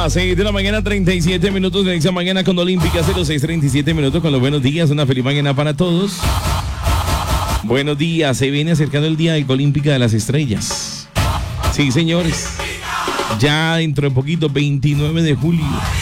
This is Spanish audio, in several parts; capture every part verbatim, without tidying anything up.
días, seis de la mañana, treinta y siete minutos. De inicia mañana con Olímpica, cero seis treinta y siete minutos con los buenos días. Una feliz mañana para todos. Buenos días, se viene acercando el día del Olímpica de las Estrellas. Sí, señores. Ya dentro de poquito, veintinueve de julio.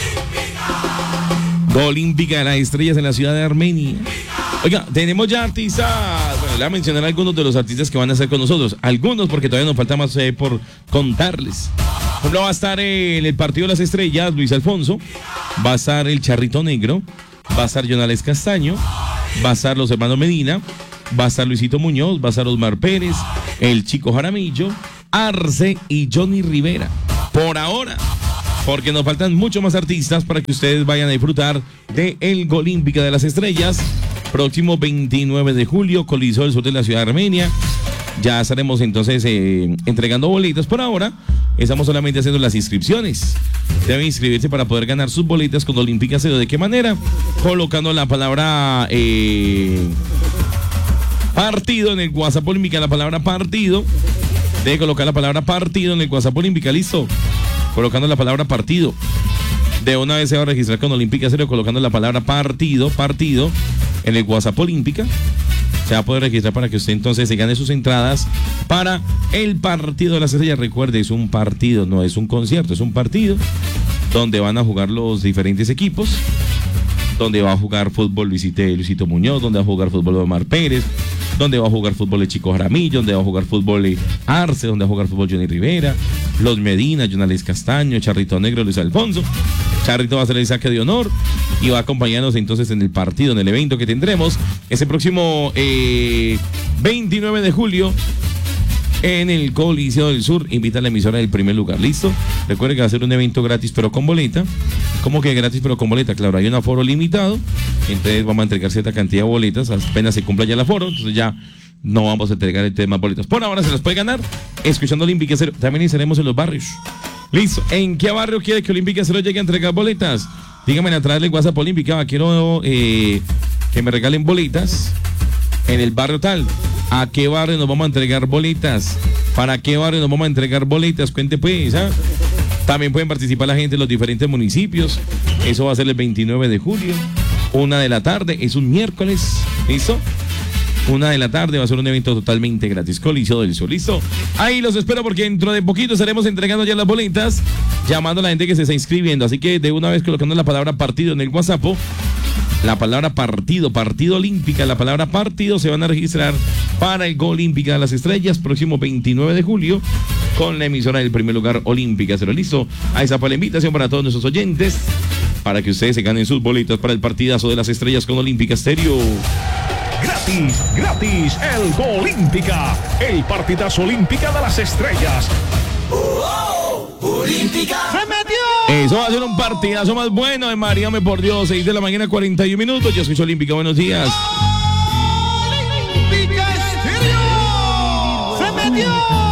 Olímpica de las Estrellas en la ciudad de Armenia. Oiga, tenemos ya artistas. Bueno, le voy a mencionar algunos de los artistas que van a estar con nosotros. Algunos, porque todavía nos falta más eh, por contarles. Por ejemplo, va a estar eh, en el partido de las Estrellas Luis Alfonso. Va a estar el Charrito Negro. Va a estar Jonales Castaño. Va a estar los hermanos Medina. Va a estar Luisito Muñoz. Va a estar Osmar Pérez. El Chico Jaramillo. Arce y Johnny Rivera. Por ahora. Porque nos faltan muchos más artistas para que ustedes vayan a disfrutar de el Olímpica de las Estrellas. Próximo veintinueve de julio, Coliseo del Sur de la ciudad de Armenia. Ya estaremos entonces eh, entregando boletas. Por ahora, estamos solamente haciendo las inscripciones. Deben inscribirse para poder ganar sus boletas con Olímpica Cero. ¿De qué manera? Colocando la palabra eh, partido en el WhatsApp Olímpica, la palabra partido. Debe colocar la palabra partido en el WhatsApp Olímpica, ¿listo? Colocando la palabra partido. De una vez se va a registrar con Olímpica Cero colocando la palabra partido, partido en el WhatsApp Olímpica. Se va a poder registrar para que usted entonces se gane sus entradas para el partido de las Estrellas. Recuerde, es un partido, no es un concierto, es un partido donde van a jugar los diferentes equipos, donde va a jugar fútbol Luisito, Luisito Muñoz, donde va a jugar fútbol Omar Pérez, donde va a jugar fútbol el Chico Jaramillo, donde va a jugar fútbol Arce, donde va a jugar fútbol Johnny Rivera, los Medina, Jonales Castaño, Charrito Negro, Luis Alfonso. Charrito va a hacer el saque de honor y va a acompañarnos entonces en el partido, en el evento que tendremos ese próximo eh, veintinueve de julio en el Coliseo del Sur. Invita a la emisora del primer lugar, ¿listo? Recuerden que va a ser un evento gratis pero con boleta. ¿Cómo que gratis pero con boleta? Claro, hay un aforo limitado, entonces vamos a entregar cierta cantidad de boletas, apenas se cumpla ya el aforo, entonces ya no vamos a entregar el tema de boletas. Por ahora se las puede ganar escuchando Olímpica Cero. También estaremos en los barrios. Listo. ¿En qué barrio quiere que Olímpica Cero llegue a entregar boletas? Díganme a través del WhatsApp Olímpica. Quiero eh, que me regalen boletas en el barrio tal. ¿A qué barrio nos vamos a entregar boletas? ¿Para qué barrio nos vamos a entregar boletas? Cuente pues, ¿ah? También pueden participar la gente de los diferentes municipios. Eso va a ser el veintinueve de julio, una de la tarde, es un miércoles, ¿listo? Una de la tarde va a ser un evento totalmente gratis. Coliseo del Sur, ¿listo? Ahí los espero porque dentro de poquito estaremos entregando ya las boletas, llamando a la gente que se está inscribiendo. Así que de una vez colocando la palabra partido en el WhatsApp, la palabra partido, partido Olímpica, la palabra partido, se van a registrar para el Olímpica de las Estrellas próximo veintinueve de julio con la emisora del primer lugar Olímpica Cero. ¿Listo? Ahí está para la invitación para todos nuestros oyentes para que ustedes se ganen sus boletas para el partidazo de las Estrellas con Olímpica Estéreo. Gratis, gratis, el Olímpica, el partidazo Olímpica de las Estrellas. ¡Oh, oh! ¡Olímpica! ¡Se metió! Eso va a ser un partidazo más bueno de Maríame por Dios. seis de la mañana, cuarenta y un minutos. Yo soy Olímpica, buenos días. ¡Olímpica Estéreo! ¡Se metió!